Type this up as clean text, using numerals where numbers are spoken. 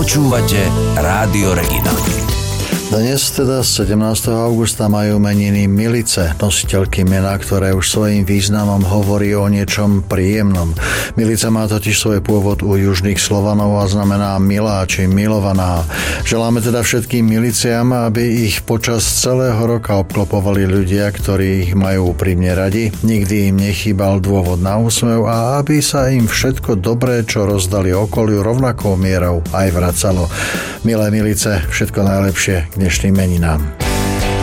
Počúvate Rádio Regina. Dnes teda 17. augusta majú meniny Milice, nositeľky mena, ktoré už svojím významom hovorí o niečom príjemnom. Milica má totiž svoj pôvod u južných Slovanov a znamená milá či milovaná. Želáme teda všetkým miliciam, aby ich počas celého roka obklopovali ľudia, ktorí ich majú úprimne radi. Nikdy im nechýbal dôvod na úsmev a aby sa im všetko dobré, čo rozdali okoliu, rovnakou mierou aj vracalo. Milé Milice, všetko najlepšie dnešným meninám.